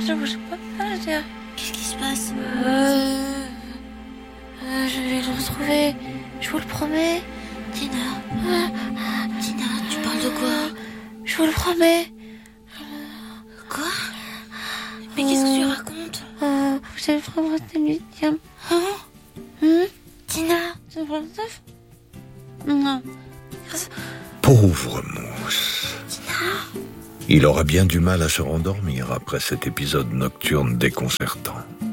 je bouge pas. Qu'est-ce qui se passe? Je vais le retrouver. Je vous le promets. Tina, tu parles de quoi? Je vous le promets. Quoi? Mais qu'est-ce que tu racontes? Vous allez prendre votre diamant. Tina, C'est pour le neuf? Non. Pauvre Mousse. Il aura bien du mal à se rendormir après cet épisode nocturne déconcertant.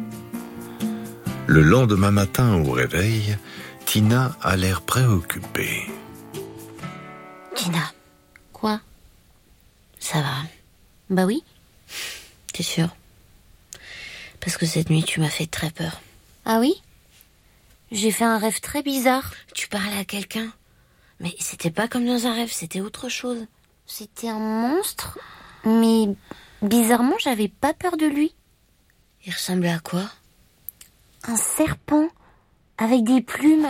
Le lendemain matin, au réveil, Tina a l'air préoccupée. Tina, Quoi? ça va? Bah oui. T'es sûre? Parce que cette nuit, tu m'as fait très peur. Ah oui? J'ai fait un rêve très bizarre. Tu parlais à quelqu'un? Mais c'était pas comme dans un rêve, c'était autre chose. C'était un monstre, mais bizarrement, j'avais pas peur de lui. Il ressemblait à quoi? Un serpent avec des plumes.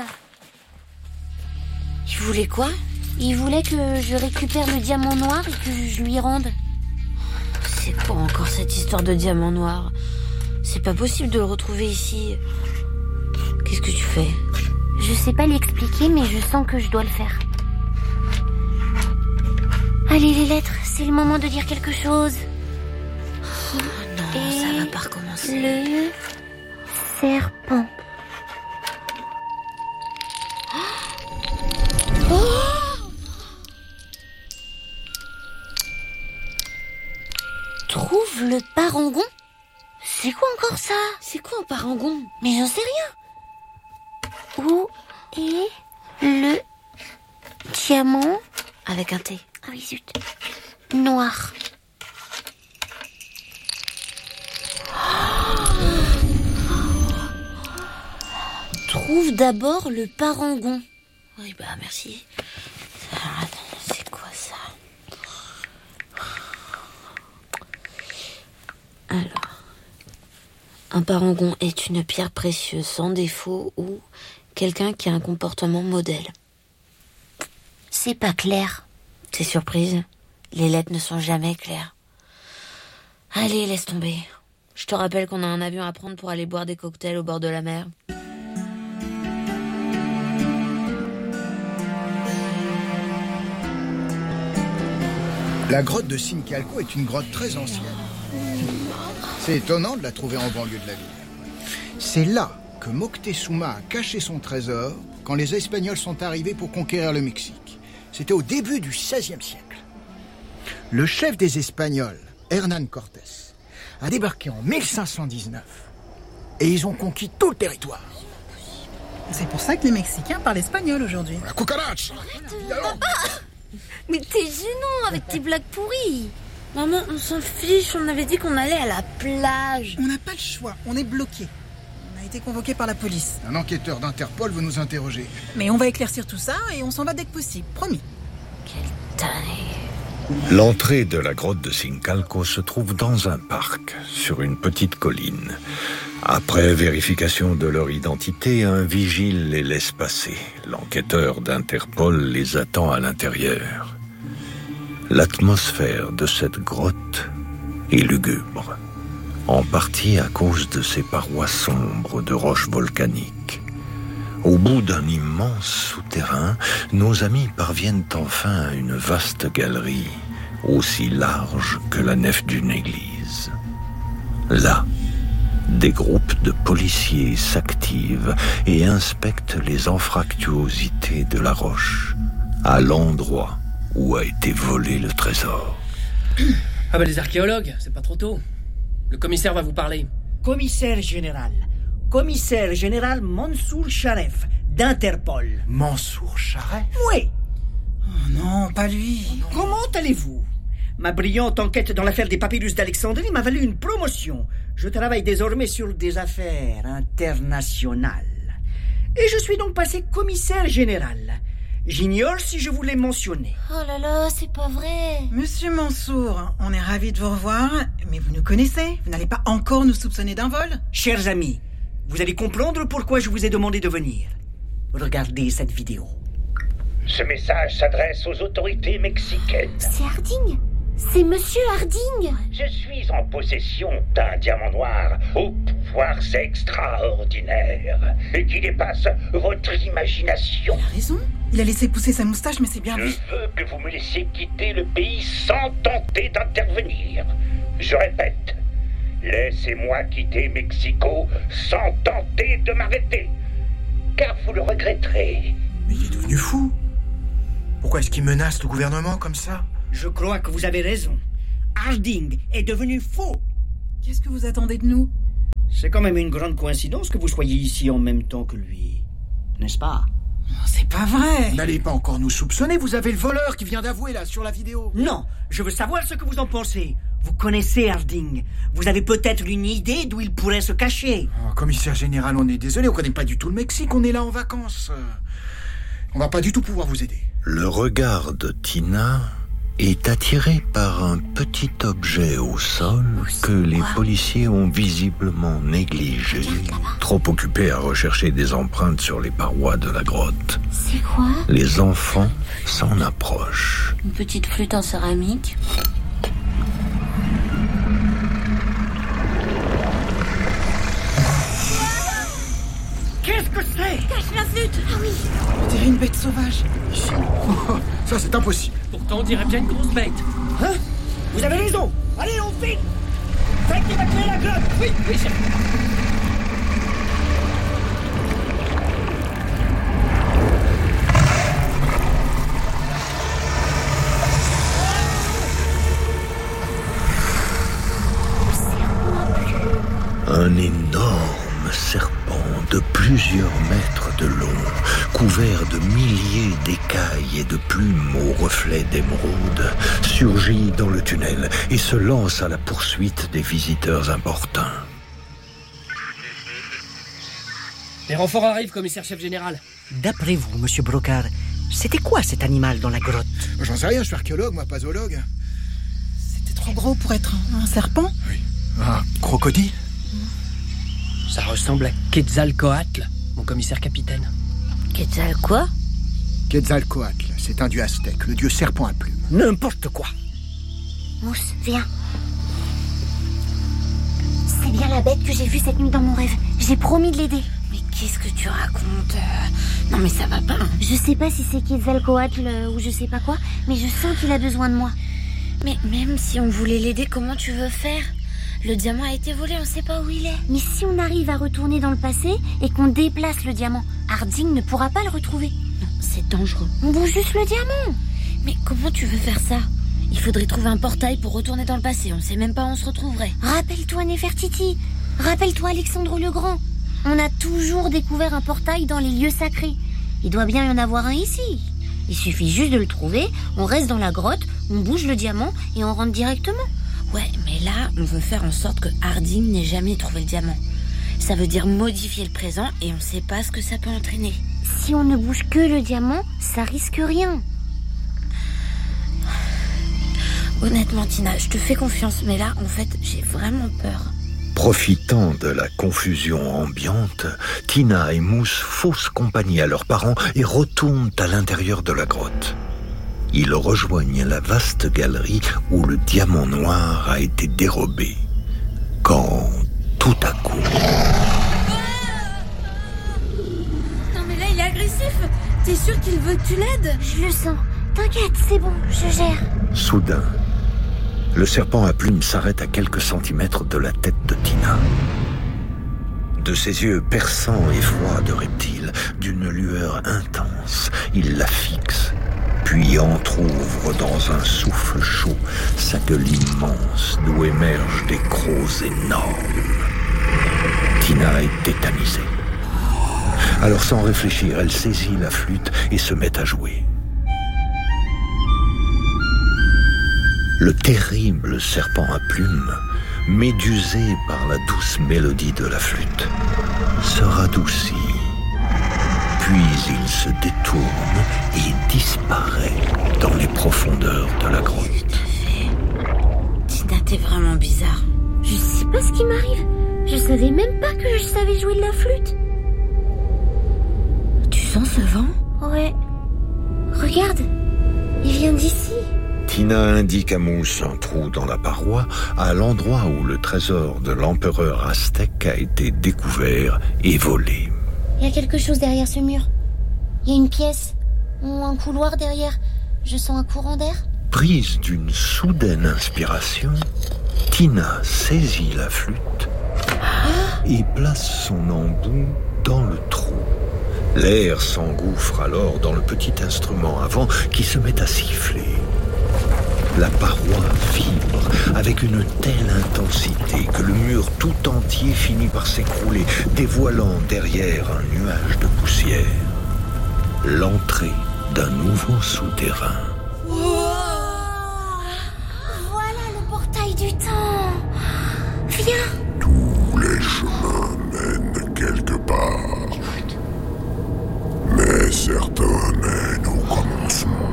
Il voulait quoi? Il voulait que je récupère le diamant noir et que je lui rende. C'est quoi encore cette histoire de diamant noir? C'est pas possible de le retrouver ici. Qu'est-ce que tu fais? Je sais pas l'expliquer, mais je sens que je dois le faire. Allez, les lettres, c'est le moment de dire quelque chose. Oh non, ça va pas recommencer. Le serpent. Trouve le parangon. C'est quoi encore ça? C'est quoi un parangon? Mais j'en sais rien. Où est le diamant? Avec un T. Ah oui, zut. Noir. Trouve d'abord le parangon. Oui, bah merci. Alors, attends, c'est quoi ça? Alors, un parangon est une pierre précieuse sans défaut ou quelqu'un qui a un comportement modèle. C'est pas clair. T'es surprise? Les lettres ne sont jamais claires. Allez, laisse tomber. Je te rappelle qu'on a un avion à prendre pour aller boire des cocktails au bord de la mer. La grotte de Sincalco est une grotte très ancienne. C'est étonnant de la trouver en banlieue de la ville. C'est là que Moctezuma a caché son trésor quand les Espagnols sont arrivés pour conquérir le Mexique. C'était au début du XVIe siècle. Le chef des Espagnols, Hernán Cortés, a débarqué en 1519 et ils ont conquis tout le territoire. C'est pour ça que les Mexicains parlent espagnol aujourd'hui. La cucaracha! Mais t'es gênant avec tes blagues pourries. Maman, on s'en fiche, on avait dit qu'on allait à la plage. On n'a pas le choix, on est bloqué. On a été convoqué par la police. Un enquêteur d'Interpol veut nous interroger. Mais on va éclaircir tout ça et on s'en va dès que possible, promis. Quelle taille. L'entrée de la grotte de Sincalco se trouve dans un parc, sur une petite colline. Après vérification de leur identité, un vigile les laisse passer. L'enquêteur d'Interpol les attend à l'intérieur. L'atmosphère de cette grotte est lugubre, en partie à cause de ses parois sombres de roches volcaniques. Au bout d'un immense souterrain, nos amis parviennent enfin à une vaste galerie, aussi large que la nef d'une église. Là, des groupes de policiers s'activent et inspectent les anfractuosités de la roche, à l'endroit où a été volé le trésor. Ah bah les archéologues, c'est pas trop tôt. Le commissaire va vous parler. Commissaire général Mansour Sharef, d'Interpol. Mansour Sharef? Oui. Oh non, pas lui. Comment allez-vous? Ma brillante enquête dans l'affaire des papyrus d'Alexandrie m'a valu une promotion. Je travaille désormais sur des affaires internationales. Et je suis donc passé commissaire général. J'ignore si je vous l'ai mentionné. Oh là là, c'est pas vrai. Monsieur Mansour, on est ravis de vous revoir, mais vous nous connaissez. Vous n'allez pas encore nous soupçonner d'un vol? Chers amis, vous allez comprendre pourquoi je vous ai demandé de venir. Regardez cette vidéo. Ce message s'adresse aux autorités mexicaines. C'est Harding. C'est Monsieur Harding. Je suis en possession d'un diamant noir aux pouvoirs extraordinaires et qui dépasse votre imagination. Il a raison. Il a laissé pousser sa moustache, mais c'est bien Je lui. veux que vous me laissiez quitter le pays sans tenter d'intervenir. Je répète, laissez-moi quitter Mexico sans tenter de m'arrêter, car vous le regretterez. Mais il est devenu fou. Pourquoi est-ce qu'il menace le gouvernement comme ça? Je crois que vous avez raison. Harding est devenu fou. Qu'est-ce que vous attendez de nous? C'est quand même une grande coïncidence que vous soyez ici en même temps que lui. N'est-ce pas? Oh, c'est pas vrai. N'allez pas encore nous soupçonner, vous avez le voleur qui vient d'avouer là sur la vidéo. Non, je veux savoir ce que vous en pensez. Vous connaissez Harding. Vous avez peut-être une idée d'où il pourrait se cacher. Oh, commissaire général, on est désolé, on connaît pas du tout le Mexique, on est là en vacances. On va pas du tout pouvoir vous aider. Le regard de Tina est attiré par un petit objet au sol que les policiers ont visiblement négligé, trop occupés à rechercher des empreintes sur les parois de la grotte. C'est quoi? Les enfants s'en approchent. Une petite flûte en céramique. Qu'est-ce que c'est? Cache la flûte. Ah oui. On dirait une bête sauvage. Oh, ça c'est impossible. Pourtant, on dirait bien une grosse bête. Hein? Vous avez raison. Allez, on vite. Faites évacuer la grotte. Oui, chef. Un énorme serpent de plusieurs mètres de long, couvert de milliers d'écailles et de plumes aux reflets d'émeraude, surgit dans le tunnel et se lance à la poursuite des visiteurs importuns. Les renforts arrivent, commissaire-chef général. D'après vous, monsieur Brocard, c'était quoi cet animal dans la grotte? J'en sais rien, je suis archéologue, moi, pas zoologue. C'était trop gros pour être un serpent. Oui. Un crocodile? Ça ressemble à Quetzalcoatl, mon commissaire-capitaine. Quetzal quoi? Quetzalcoatl, c'est un dieu aztèque, le dieu serpent à plumes. N'importe quoi. Mousse, viens. C'est bien la bête que j'ai vue cette nuit dans mon rêve. J'ai promis de l'aider. Mais qu'est-ce que tu racontes? Non mais ça va pas. Je sais pas si c'est Quetzalcoatl ou je sais pas quoi, mais je sens qu'il a besoin de moi. Mais même si on voulait l'aider, comment tu veux faire? Le diamant a été volé, on sait pas où il est. Mais si on arrive à retourner dans le passé et qu'on déplace le diamant, Harding ne pourra pas le retrouver. Non, c'est dangereux. On bouge juste le diamant. Mais comment tu veux faire ça? Il faudrait trouver un portail pour retourner dans le passé. On sait même pas où on se retrouverait. Rappelle-toi Nefertiti. Rappelle-toi Alexandre le Grand. On a toujours découvert un portail dans les lieux sacrés. Il doit bien y en avoir un ici. Il suffit juste de le trouver, on reste dans la grotte, on bouge le diamant et on rentre directement. Ouais, mais là, on veut faire en sorte que Harding n'ait jamais trouvé le diamant. Ça veut dire modifier le présent et on sait pas ce que ça peut entraîner. Si on ne bouge que le diamant, ça risque rien. Honnêtement, Tina, je te fais confiance, mais là, en fait, j'ai vraiment peur. Profitant de la confusion ambiante, Tina et Mousse faussent compagnie à leurs parents et retournent à l'intérieur de la grotte. Ils rejoignent la vaste galerie où le diamant noir a été dérobé. Quand, tout à coup... Non mais là, il est agressif. T'es sûr qu'il veut que tu l'aides? Je le sens. T'inquiète, c'est bon, je gère. Soudain, le serpent à plumes s'arrête à quelques centimètres de la tête de Tina. De ses yeux perçants et froids de reptile, d'une lueur intense, il la fixe, puis entr'ouvre dans un souffle chaud sa gueule immense d'où émergent des crocs énormes. Tina est tétanisée. Alors sans réfléchir, elle saisit la flûte et se met à jouer. Le terrible serpent à plumes, médusé par la douce mélodie de la flûte, se radoucit. Puis il se détourne et disparaît dans les profondeurs de la grotte. Tina, t'es vraiment bizarre. Je sais pas ce qui m'arrive. Je savais même pas que je savais jouer de la flûte. Tu sens ce vent? Ouais. Regarde, il vient d'ici. Tina indique à Mousse un trou dans la paroi, à l'endroit où le trésor de l'empereur aztèque a été découvert et volé. Il y a quelque chose derrière ce mur. Il y a une pièce ou un couloir derrière. Je sens un courant d'air. Prise d'une soudaine inspiration, Tina saisit la flûte et place son embout dans le trou. L'air s'engouffre alors dans le petit instrument avant qui se met à siffler. La paroi vibre avec une telle intensité que le mur tout entier finit par s'écrouler, dévoilant derrière un nuage de poussière l'entrée d'un nouveau souterrain. Voilà le portail du temps. Viens. Tous les chemins mènent quelque part. Mais certains mènent au commencement.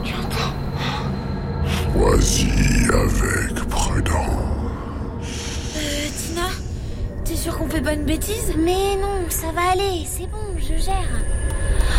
Choisis avec prudence. Tina, t'es sûre qu'on fait pas une bêtise? Mais non, ça va aller. C'est bon, je gère.